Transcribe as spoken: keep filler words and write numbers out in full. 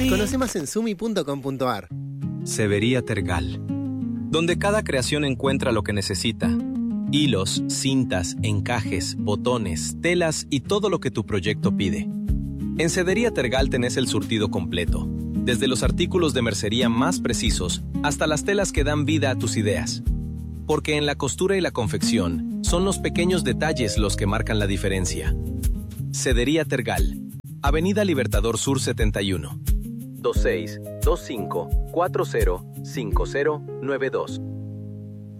Conoce más en sumi punto com punto ar. Severía Tergal, donde cada creación encuentra lo que necesita. Hilos, cintas, encajes, botones, telas y todo lo que tu proyecto pide. En Sedería Tergal tenés el surtido completo, desde los artículos de mercería más precisos hasta las telas que dan vida a tus ideas. Porque en la costura y la confección son los pequeños detalles los que marcan la diferencia. Sedería Tergal, Avenida Libertador Sur setenta y uno, veintiséis veinticinco cuarenta cincuenta nueve dos.